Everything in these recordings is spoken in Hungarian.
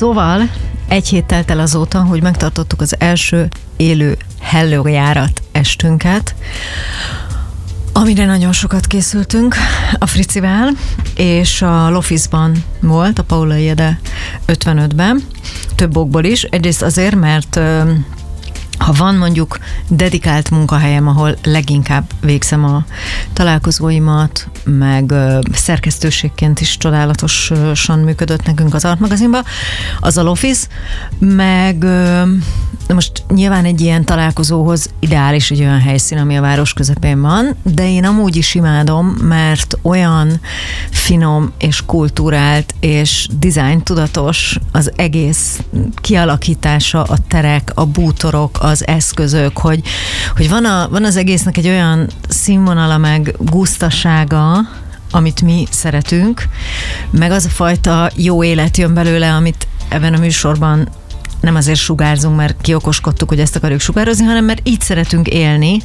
Szóval egy hét telt el azóta, hogy megtartottuk az első élő Hellójárat estünket, amire nagyon sokat készültünk a Fricivel, és a Lofizban volt, a Paula Ede 55-ben, több okból is. Egyrészt azért, mert ha van mondjuk dedikált munkahelyem, ahol leginkább végzem a találkozóimat, meg szerkesztőségként is csodálatosan működött nekünk az Art magazinban, az a Lofiz, meg most nyilván egy ilyen találkozóhoz ideális egy olyan helyszín, ami a város közepén van, de én amúgy is imádom, mert olyan finom és kulturált és design tudatos az egész kialakítása, a terek, a bútorok, az eszközök, hogy van az egésznek egy olyan színvonala meg gusztasága, amit mi szeretünk, meg az a fajta jó élet jön belőle, amit ebben a műsorban nem azért sugárzunk, mert kiokoskodtuk, hogy ezt akarjuk sugározni, hanem mert így szeretünk élni.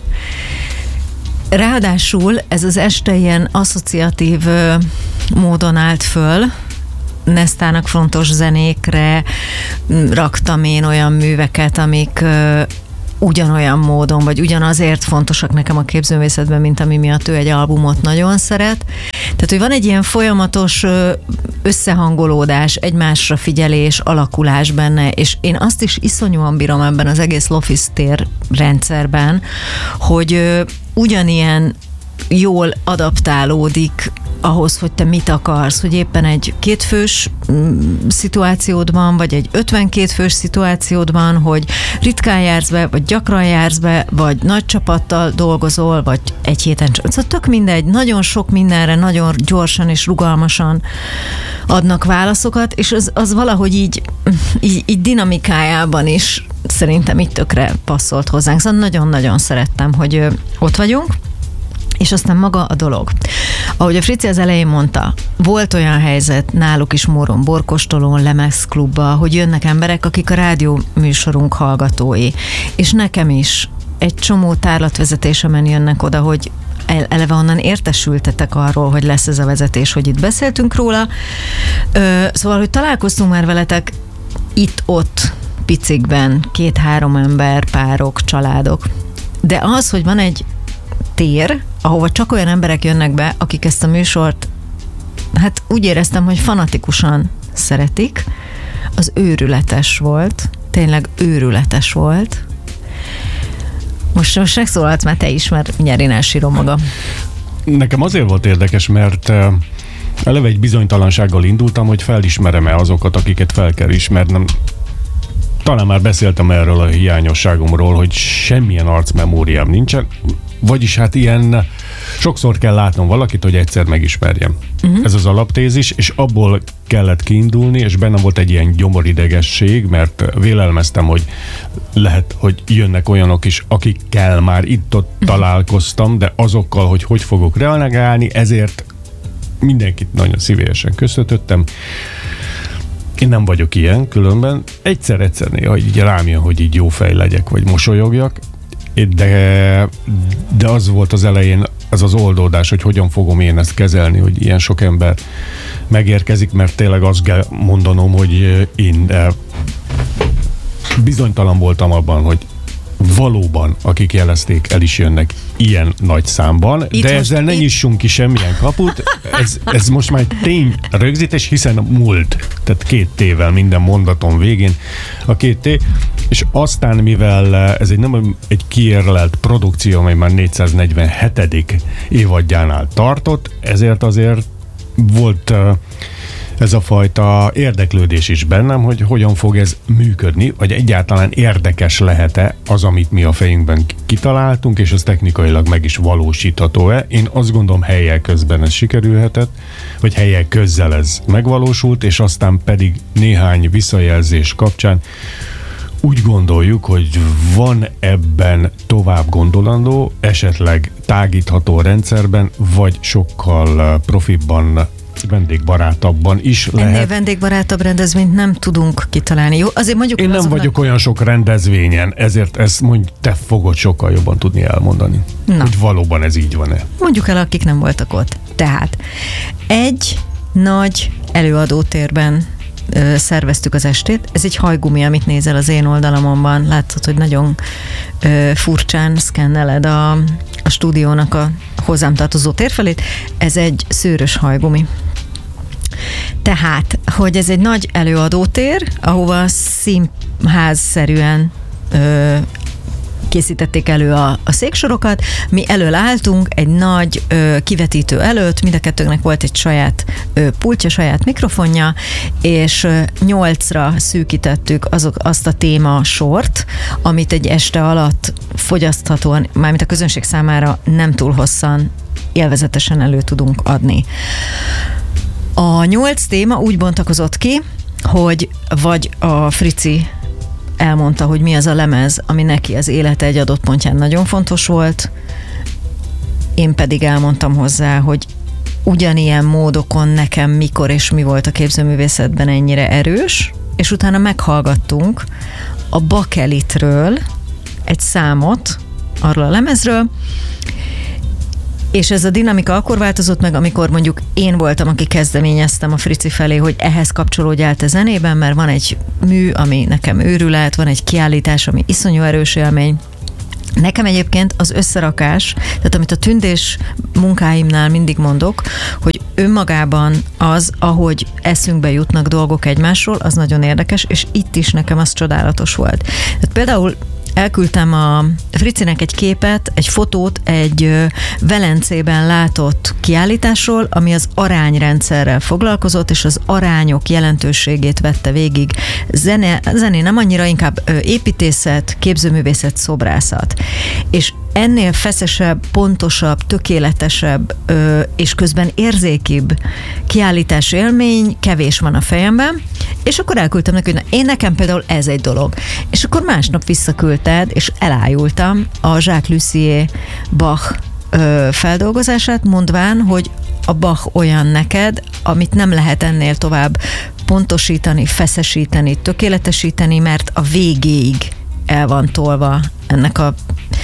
Ráadásul ez az este ilyen asszociatív módon állt föl, Nestának fontos zenékre raktam én olyan műveket, amik ugyanolyan módon, vagy ugyanazért fontosak nekem a képzőművészetben, mint ami miatt ő egy albumot nagyon szeret. Tehát, hogy van egy ilyen folyamatos összehangolódás, egymásra figyelés, alakulás benne, és én azt is iszonyúan bírom ebben az egész Lofiz tér rendszerben, hogy ugyanilyen jól adaptálódik ahhoz, hogy te mit akarsz, hogy éppen egy 2 fős szituációdban, vagy egy 52 fős szituációdban, hogy ritkán jársz be, vagy gyakran jársz be, vagy nagy csapattal dolgozol, vagy egy héten csak. Szóval tök mindegy, nagyon sok mindenre, nagyon gyorsan és rugalmasan adnak válaszokat, és az valahogy így dinamikájában is szerintem így tökre passzolt hozzánk. Szóval nagyon-nagyon szerettem, hogy ott vagyunk. És aztán maga a dolog. Ahogy a Frici az elején mondta, volt olyan helyzet náluk is Móron Borkostolón, Lemezklubba, hogy jönnek emberek, akik a rádió műsorunk hallgatói. És nekem is egy csomó tárlatvezetésemen jönnek oda, hogy eleve onnan értesültetek arról, hogy lesz ez a vezetés, hogy itt beszéltünk róla. Szóval, hogy találkoztunk már veletek itt-ott picikben, 2-3 ember, párok, családok. De az, hogy van egy tér, ahova csak olyan emberek jönnek be, akik ezt a műsort, hát úgy éreztem, hogy fanatikusan szeretik, az őrületes volt, tényleg őrületes volt. Most megszólalsz már te is, mert mindjárt én elsírom magam. Nekem azért volt érdekes, mert eleve egy bizonytalansággal indultam, hogy felismerem-e azokat, akiket fel kell ismernem. Talán már beszéltem erről a hiányosságomról, hogy semmilyen arcmemóriám nincsen, vagyis hát ilyen sokszor kell látnom valakit, hogy egyszer megismerjem. Ez az alaptézis, és abból kellett kiindulni, és bennem volt egy ilyen gyomoridegesség, mert vélelmeztem, hogy lehet, hogy jönnek olyanok is, akikkel már itt-ott találkoztam, de azokkal, hogy fogok reagálni, ezért mindenkit nagyon szívesen köszöntöttem. Én nem vagyok ilyen, különben egyszer néha így rám jön, hogy így jó fej legyek, vagy mosolyogjak, de az volt az elején ez az oldódás, hogy hogyan fogom én ezt kezelni, hogy ilyen sok ember megérkezik, mert tényleg azt kell mondanom, hogy én bizonytalan voltam abban, hogy valóban, akik jelezték, el is jönnek ilyen nagy számban, de ezzel ne nyissunk ki semmilyen kaput. Ez most már egy tény rögzítés, hiszen múlt, tehát 2 T-vel minden mondaton végén a 2 T, és aztán, mivel ez nem egy kiérlelt produkció, amely már 447. évadjánál tartott, ezért azért volt ez a fajta érdeklődés is bennem, hogy hogyan fog ez működni, vagy egyáltalán érdekes lehet-e az, amit mi a fejünkben kitaláltunk, és az technikailag meg is valósítható-e. Én azt gondolom, helyek közben ez sikerülhetett, vagy helyek közzel ez megvalósult, és aztán pedig néhány visszajelzés kapcsán úgy gondoljuk, hogy van ebben tovább gondolandó, esetleg tágítható rendszerben, vagy sokkal profibban, vendégbarátabban is lehet. Ennél vendégbarátabb rendezvényt nem tudunk kitalálni. Jó, azért mondjuk én nem vagyok olyan sok rendezvényen, ezért ezt mondjuk te fogod sokkal jobban tudni elmondani. Na. Hogy valóban ez így van-e. Mondjuk el, akik nem voltak ott. Tehát egy nagy előadótérben szerveztük az estét. Ez egy hajgumi, amit nézel az én oldalamon. Látod, hogy nagyon furcsán szkenneled a stúdiónak a hozzám tartozó térfelét. Ez egy szőrös hajgumi. Tehát, hogy ez egy nagy előadótér, ahova színházszerűen készítették elő a széksorokat, mi elől álltunk egy nagy kivetítő előtt, mind a kettőnknek volt egy saját pultja, saját mikrofonja, és 8-ra szűkítettük azt a téma sort, amit egy este alatt fogyaszthatóan, mármint a közönség számára nem túl hosszan, élvezetesen elő tudunk adni. A 8 téma úgy bontakozott ki, hogy vagy a Frici elmondta, hogy mi az a lemez, ami neki az élete egy adott pontján nagyon fontos volt, én pedig elmondtam hozzá, hogy ugyanilyen módokon nekem mikor és mi volt a képzőművészetben ennyire erős, és utána meghallgattunk a Bakelitről egy számot arról a lemezről, és ez a dinamika akkor változott meg, amikor mondjuk én voltam, aki kezdeményeztem a Frici felé, hogy ehhez kapcsolódjál te zenében, mert van egy mű, ami nekem őrület, van egy kiállítás, ami iszonyú erős élmény. Nekem egyébként az összerakás, tehát amit a tündés munkáimnál mindig mondok, hogy önmagában az, ahogy eszünkbe jutnak dolgok egymásról, az nagyon érdekes, és itt is nekem az csodálatos volt. Tehát például elküldtem a Fricinek egy képet, egy fotót egy Velencében látott kiállításról, ami az arányrendszerrel foglalkozott, és az arányok jelentőségét vette végig. Zené nem annyira, inkább építészet, képzőművészet, szobrászat. És ennél feszesebb, pontosabb, tökéletesebb és közben érzékibb kiállítás élmény kevés van a fejemben, és akkor elküldtem neki, hogy én nekem például ez egy dolog. És akkor másnap visszaküldted, és elájultam a Jacques Lussier Bach feldolgozását, mondván, hogy a Bach olyan neked, amit nem lehet ennél tovább pontosítani, feszesíteni, tökéletesíteni, mert a végéig el van tolva ennek a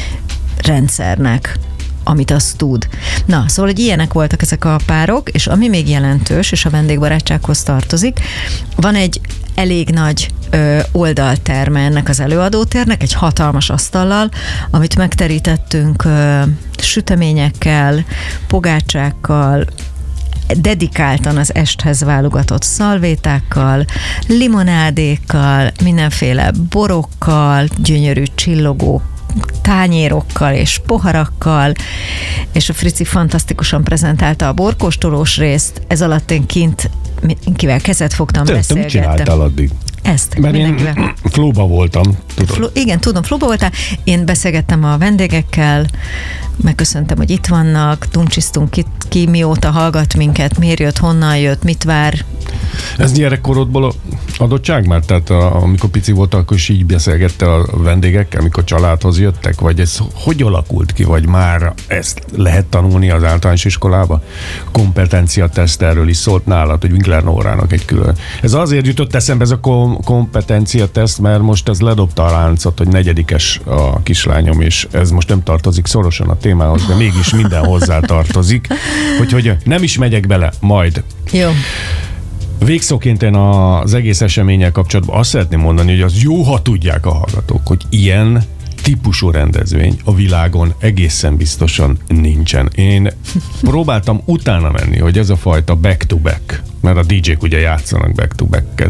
rendszernek, amit az tud. Na, szóval, hogy ilyenek voltak ezek a párok, és ami még jelentős, és a vendégbarátsághoz tartozik, van egy elég nagy oldalterme ennek az előadótérnek, egy hatalmas asztallal, amit megterítettünk süteményekkel, pogácsákkal, dedikáltan az esthez válogatott szalvétákkal, limonádékkal, mindenféle borokkal, gyönyörű csillogó tányérokkal és poharakkal, és a Frici fantasztikusan prezentálta a borkóstolós részt, ez alatt én kint kivel kezet fogtam, beszélgettem. Mit csináltál addig? Ezt. Mert én flóba voltam, tudod. Igen, tudom, flóba voltál. Én beszélgettem a vendégekkel, megköszöntem, hogy itt vannak, dumcsisztunk ki mióta hallgat minket, miért jött, honnan jött, mit vár. Ez gyerekkorodból adottság már? Tehát amikor pici voltak, akkor is így beszélgettél a vendégekkel, amikor családhoz jöttek? Vagy ez hogy alakult ki? Vagy már ezt lehet tanulni az általános iskolába? Kompetenciateszt erről is szólt nálad, hogy Winkler Nórának egy külön. Ez azért jutott eszembe ez a kompetenciateszt, mert most ez ledobta a láncot, hogy 4. a kislányom, és ez most nem tartozik szorosan a témához, de mégis minden hozzá tartozik. Hogy nem is megyek bele, majd. Jó. Végszóként én az egész eseménnyel kapcsolatban azt szeretném mondani, hogy az jó, ha tudják a hallgatók, hogy ilyen típusú rendezvény a világon egészen biztosan nincsen. Én próbáltam utána menni, hogy ez a fajta back-to-back, mert a DJ-k ugye játszanak back-to-backet.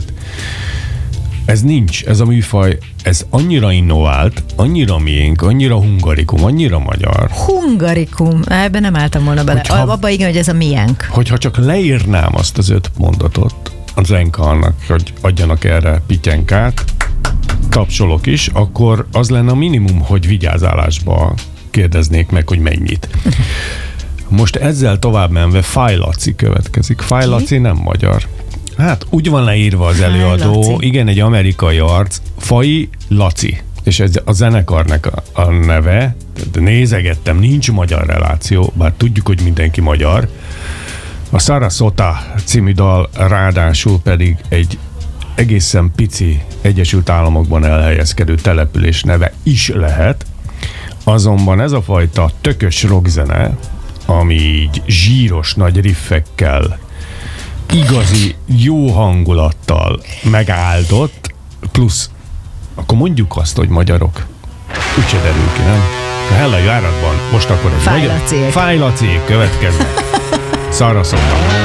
Ez nincs, ez a műfaj, ez annyira innovált, annyira miénk, annyira hungarikum, annyira magyar. Hungarikum? Ebben nem álltam volna bele. Abba igen, hogy ez a miénk. Hogyha csak leírnám azt az 5 mondatot a zenkarnak, hogy adjanak erre pityenkát, tapsolok is, akkor az lenne a minimum, hogy vigyázálásba kérdeznék meg, hogy mennyit. Most ezzel tovább menve Fáj Laci következik. Fáj Laci nem magyar. Hát úgy van leírva az előadó, Laci. Igen, egy amerikai arc, Fai Laci, és ez a zenekarnak a neve, nézegettem, nincs magyar reláció, bár tudjuk, hogy mindenki magyar. A Sarasota című dal ráadásul pedig egy egészen pici Egyesült Államokban elhelyezkedő település neve is lehet, azonban ez a fajta tökös rockzene, ami így zsíros nagy riffekkel igazi jó hangulattal megáldott, plusz akkor mondjuk azt, hogy magyarok. Úgyse derül ki, nem? A Hella járatban most akkor egy Fájlacég következne. Szarra szoktam.